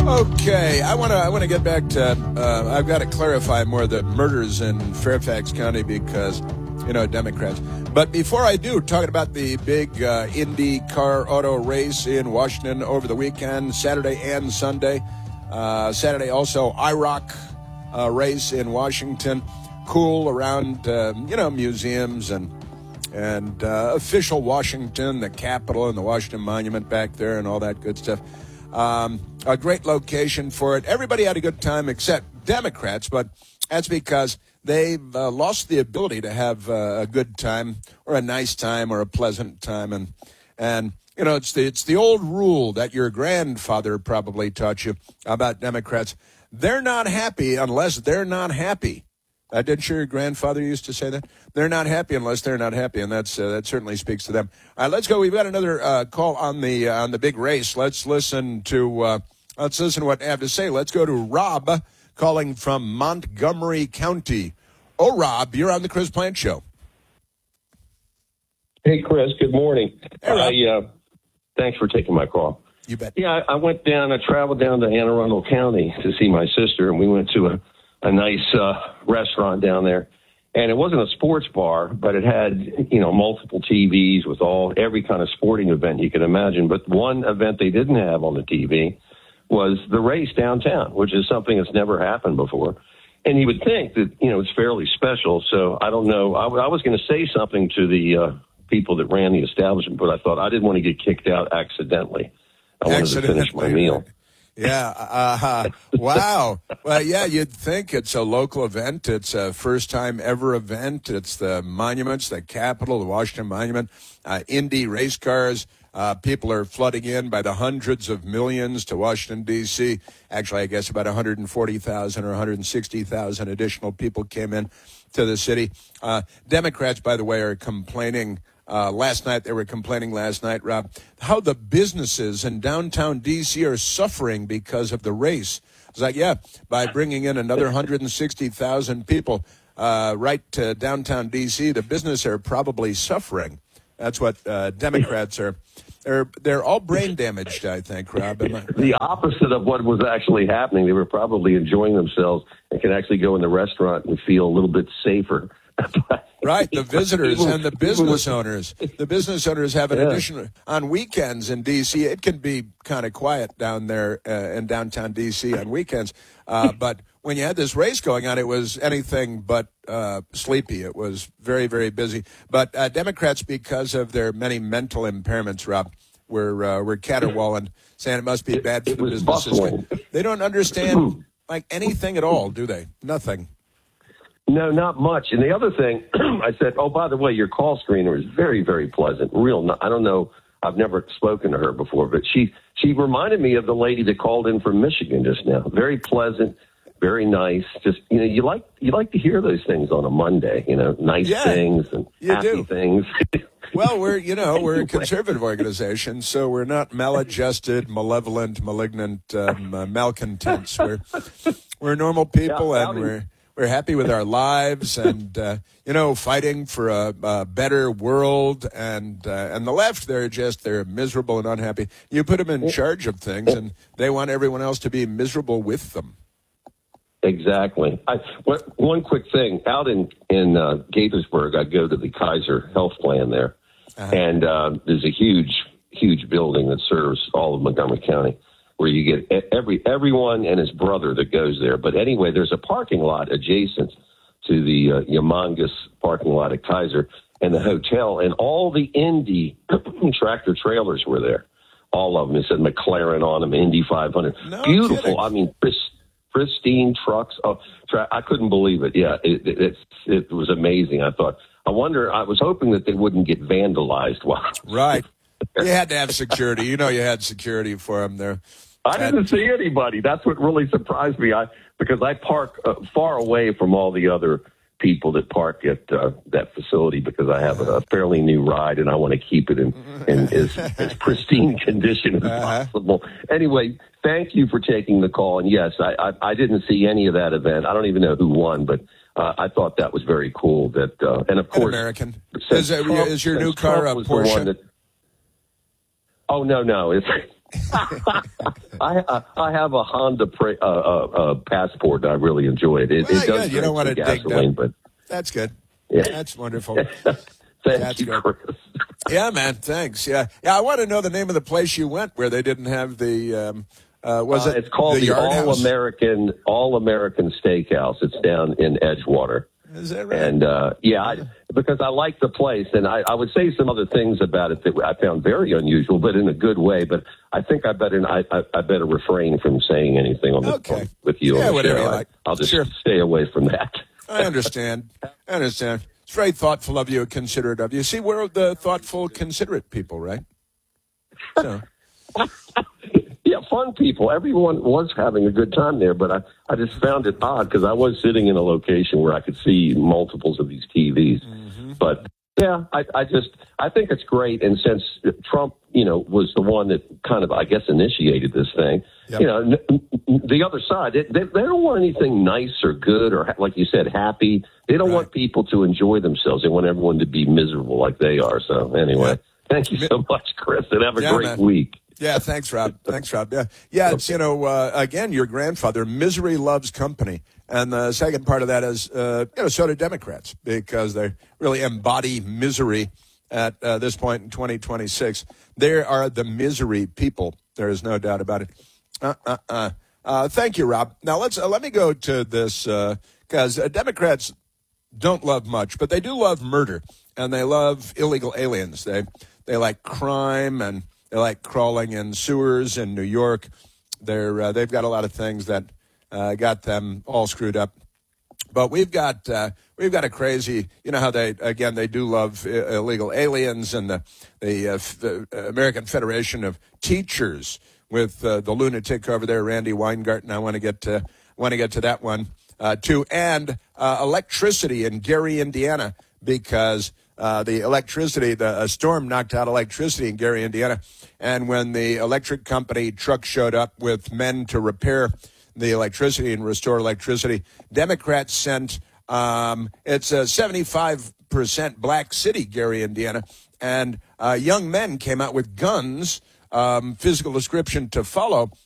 Okay, I want to get back to. I've got to clarify more the murders in Fairfax County because, Democrats. But before I do, talking about the big Indy car auto race in Washington over the weekend, Saturday and Sunday. Saturday also IROC race in Washington. Cool around museums and official Washington, the Capitol and the Washington Monument back there and all that good stuff. A great location for it. Everybody had a good time except Democrats, but that's because they've lost the ability to have a good time or a nice time or a pleasant time. And it's the old rule that your grandfather probably taught you about Democrats. They're not happy unless they're not happy. Didn't your grandfather used to say that? They're not happy unless they're not happy, and that certainly speaks to them. All right, let's go. We've got another call on the big race. Let's listen to what they have to say. Let's go to Rob calling from Montgomery County. Oh, Rob, you're on the Chris Plante Show. Hey, Chris. Good morning. Hey, Rob. Thanks for taking my call. You bet. Yeah, I traveled down to Anne Arundel County to see my sister, and we went to a nice restaurant down there. And it wasn't a sports bar, but it had, multiple TVs with every kind of sporting event you could imagine. But one event they didn't have on the TV was the race downtown, which is something that's never happened before. And you would think that, it's fairly special. So I don't know. I was going to say something to the people that ran the establishment, but I thought I didn't want to get kicked out accidentally. I wanted to finish my meal. Yeah. Wow. Well, yeah, you'd think it's a local event. It's a first-time ever event. It's the monuments, the Capitol, the Washington Monument, Indy race cars. People are flooding in by the hundreds of millions to Washington, D.C. Actually, I guess about 140,000 or 160,000 additional people came in to the city. Democrats, by the way, are complaining. They were complaining last night, Rob, how the businesses in downtown D.C. are suffering because of the race. It's like, by bringing in another 160,000 people right to downtown D.C., the business are probably suffering. That's what Democrats are. They're all brain damaged, I think, Rob. The opposite of what was actually happening. They were probably enjoying themselves and can actually go in the restaurant and feel a little bit safer. Right, the visitors and the business owners. The business owners have an additional on weekends in D.C. It can be kind of quiet down there in downtown D.C. on weekends. But when you had this race going on, it was anything but sleepy. It was very, very busy. But Democrats, because of their many mental impairments, Rob, were caterwauling, saying it must be bad for the businesses. They don't understand anything at all, do they? Nothing. No, not much. And the other thing, I said, oh, by the way, your call screener is very, very pleasant. I don't know. I've never spoken to her before, but she reminded me of the lady that called in from Michigan just now. Very pleasant, very nice. Just, you like to hear those things on a Monday, nice things and happy things. Well, we're a conservative organization, so we're not maladjusted, malevolent, malignant malcontents. We're normal people, and we're happy with our lives and, fighting for a better world. And the left, they're miserable and unhappy. You put them in charge of things, and they want everyone else to be miserable with them. Exactly. One quick thing. Out in Gaithersburg, I go to the Kaiser Health Plan there. And there's a huge building that serves all of Montgomery County, where you get everyone and his brother that goes there. But anyway, there's a parking lot adjacent to the humongous parking lot at Kaiser and the hotel, and all the Indy tractor trailers were there. All of them. It said McLaren on them, Indy 500. No Beautiful. kidding. I mean, pristine trucks. Oh, I couldn't believe it. Yeah, it was amazing. I was hoping that they wouldn't get vandalized. Right. You had to have security. You had security for them there. I didn't see anybody. That's what really surprised me. Because I park far away from all the other people that park at that facility because I have a fairly new ride and I want to keep it in as pristine condition as possible. Anyway, thank you for taking the call. And yes, I didn't see any of that event. I don't even know who won, but I thought that was very cool. And of course, American. Is your new car a Porsche? Oh, no. It's I have a Honda Passport. I really enjoy it. It does good. You don't want to dig gasoline, down. but that's good. Yeah. That's wonderful. Thank you, Chris. Yeah, man. Thanks. Yeah. I want to know the name of the place you went where they didn't have the. It's called the All American Steakhouse. It's down in Edgewater. Is that right? And because I like the place, and I would say some other things about it that I found very unusual, but in a good way. But I think I better refrain from saying anything on the phone with you. Yeah, whatever you like. I'll just stay away from that. I understand. It's very thoughtful of you, considerate of you. See, we're the thoughtful, considerate people, right? So. Yeah, fun people. Everyone was having a good time there, but I just found it odd because I was sitting in a location where I could see multiples of these TVs. Mm-hmm. But yeah, I think it's great. And since Trump, was the one that kind of, I guess, initiated this thing, yep. The other side, they don't want anything nice or good or, like you said, happy. They don't want people to enjoy themselves. They want everyone to be miserable like they are. So anyway, thank you so much, Chris, and have a great week. Yeah, thanks, Rob. Yeah, it's, again, your grandfather, misery loves company. And the second part of that is, so do Democrats, because they really embody misery at this point in 2026. They are the misery people. There is no doubt about it. Thank you, Rob. Now, let me go to this, because Democrats don't love much, but they do love murder, and they love illegal aliens. They like crime, and they like crawling in sewers in New York. They've got a lot of things that got them all screwed up. But we've got a crazy, how they do love illegal aliens, and the American Federation of Teachers with the lunatic over there, Randy Weingarten. I want to get to that one too, and electricity in Gary, Indiana, because a storm knocked out electricity in Gary, Indiana. And when the electric company truck showed up with men to repair the electricity and restore electricity, Democrats sent, it's a 75% black city, Gary, Indiana. And young men came out with guns, physical description to follow,